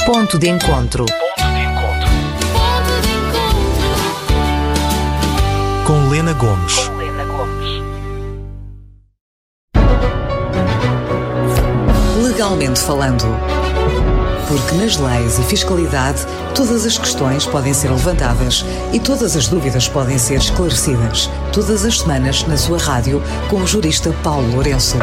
Ponto de encontro. Com Lena Gomes. Legalmente falando. Porque nas leis e fiscalidade, todas as questões podem ser levantadas e todas as dúvidas podem ser esclarecidas. Todas as semanas na sua rádio com o jurista Paulo Lourenço.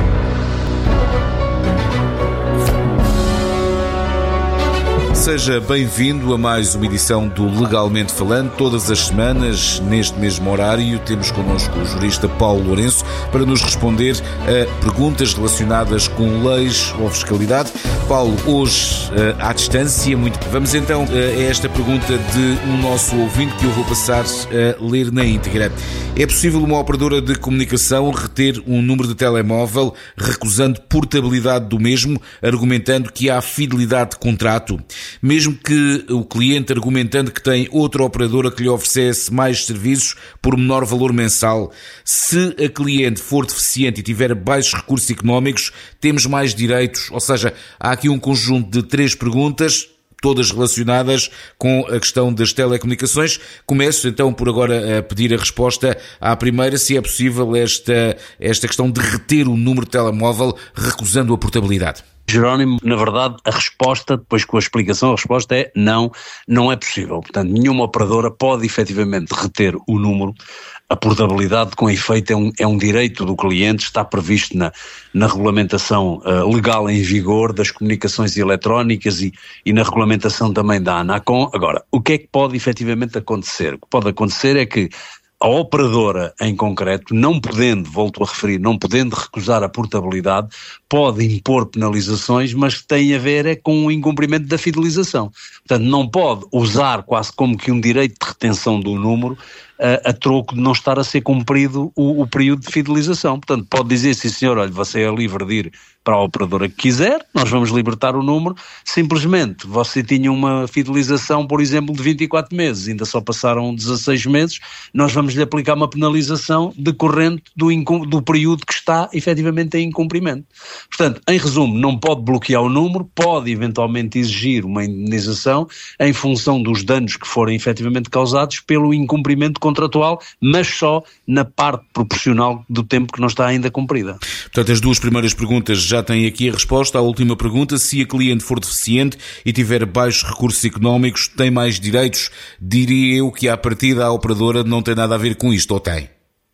Seja bem-vindo a mais uma edição do Legalmente Falando. Todas as semanas, neste mesmo horário, temos connosco o jurista Paulo Lourenço para nos responder a perguntas relacionadas com leis ou fiscalidade. Paulo, hoje à distância, vamos então a esta pergunta de um nosso ouvinte que eu vou passar a ler na íntegra. É possível uma operadora de comunicação reter um número de telemóvel recusando portabilidade do mesmo, argumentando que há fidelidade de contrato? Mesmo que o cliente argumentando que tem outra operadora que lhe oferecesse mais serviços por menor valor mensal, se a cliente for deficiente e tiver baixos recursos económicos, temos mais direitos? Ou seja, há aqui um conjunto de 3 perguntas, todas relacionadas com a questão das telecomunicações. Começo então por agora a pedir a resposta à primeira, se é possível esta questão de reter o número de telemóvel recusando a portabilidade. Jerónimo, na verdade, a resposta, depois com a explicação, a resposta é não é possível. Portanto, nenhuma operadora pode efetivamente reter o número. A portabilidade, com efeito, é um direito do cliente, está previsto na regulamentação legal em vigor das comunicações eletrónicas e na regulamentação também da ANACOM. Agora, o que é que pode efetivamente acontecer? O que pode acontecer é que a operadora em concreto, volto a referir, não podendo recusar a portabilidade, pode impor penalizações, mas que tem a ver com o incumprimento da fidelização. Portanto, não pode usar quase como que um direito de retenção do número a troco de não estar a ser cumprido o período de fidelização. Portanto, pode dizer, sim senhor, olha, você é livre de ir para a operadora que quiser, nós vamos libertar o número, simplesmente você tinha uma fidelização, por exemplo, de 24 meses, ainda só passaram 16 meses, nós vamos lhe aplicar uma penalização decorrente do período que está efetivamente em incumprimento. Portanto, em resumo, não pode bloquear o número, pode eventualmente exigir uma indenização em função dos danos que forem efetivamente causados pelo incumprimento contratual, mas só na parte proporcional do tempo que não está ainda cumprida. Portanto, as 2 primeiras perguntas já têm aqui a resposta. A última pergunta, se a cliente for deficiente e tiver baixos recursos económicos, tem mais direitos? Diria eu que à partida a operadora não tem nada a ver com isto, ou tem?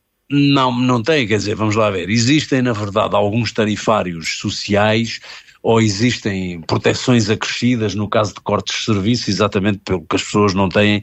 Não tem, quer dizer, vamos lá ver, existem na verdade alguns tarifários sociais ou existem proteções acrescidas no caso de cortes de serviço, exatamente pelo que as pessoas não têm,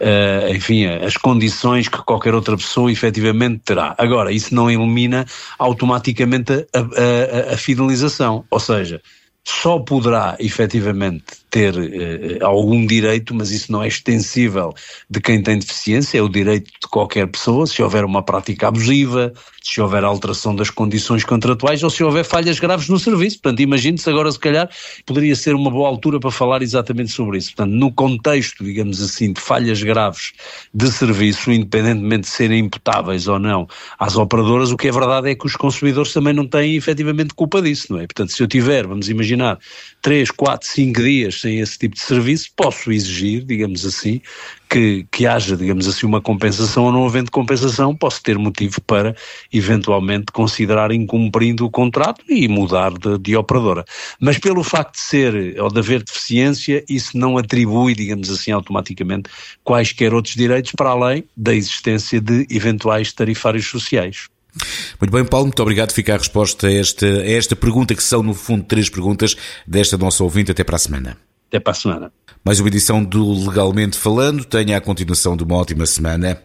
as condições que qualquer outra pessoa efetivamente terá. Agora, isso não elimina automaticamente a fidelização, ou seja, só poderá efetivamente ter algum direito, mas isso não é extensível de quem tem deficiência, é o direito de qualquer pessoa, se houver uma prática abusiva, se houver alteração das condições contratuais ou se houver falhas graves no serviço. Portanto, imagine-se agora, se calhar, poderia ser uma boa altura para falar exatamente sobre isso. Portanto, no contexto, digamos assim, de falhas graves de serviço, independentemente de serem imputáveis ou não às operadoras, o que é verdade é que os consumidores também não têm efetivamente culpa disso, não é? Portanto, se eu tiver, vamos imaginar, 3, 4, 5 dias sem esse tipo de serviço, posso exigir, digamos assim, que haja, digamos assim, uma compensação, ou não havendo compensação, posso ter motivo para, eventualmente, considerar incumprindo o contrato e mudar de operadora. Mas pelo facto de ser, ou de haver deficiência, isso não atribui, digamos assim, automaticamente quaisquer outros direitos para além da existência de eventuais tarifários sociais. Muito bem, Paulo, muito obrigado. Fica a resposta a esta pergunta, que são, no fundo, 3 perguntas desta nossa ouvinte. Até para a semana. Até para a semana. Mais uma edição do Legalmente Falando. Tenha a continuação de uma ótima semana.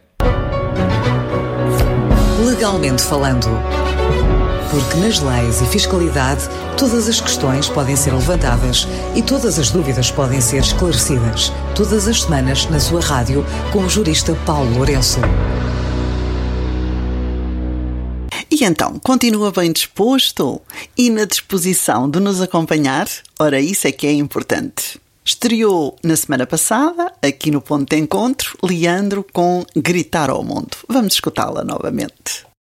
Legalmente Falando. Porque nas leis e fiscalidade, todas as questões podem ser levantadas e todas as dúvidas podem ser esclarecidas. Todas as semanas na sua rádio com o jurista Paulo Lourenço. E então, continua bem disposto e na disposição de nos acompanhar? Ora, isso é que é importante. Estreou na semana passada, aqui no Ponto de Encontro, Leandro com Gritar ao Mundo. Vamos escutá-la novamente.